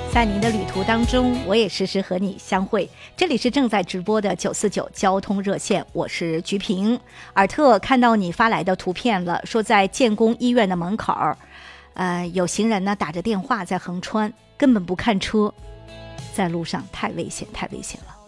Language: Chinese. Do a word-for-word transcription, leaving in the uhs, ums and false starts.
在您的旅途当中，我也时时和你相会。这里是正在直播的九四九交通热线，我是菊萍。尔特看到你发来的图片了，说在建工医院的门口，呃，有行人呢打着电话在横穿，根本不看车，在路上太危险，太危险了。